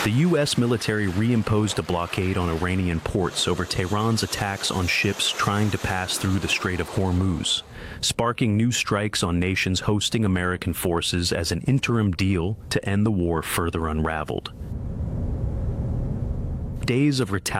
The U.S. military reimposed a blockade on Iranian ports over Tehran's attacks on ships trying to pass through the Strait of Hormuz, sparking new strikes on nations hosting American forces as an interim deal to end the war further unraveled. Days of retaliation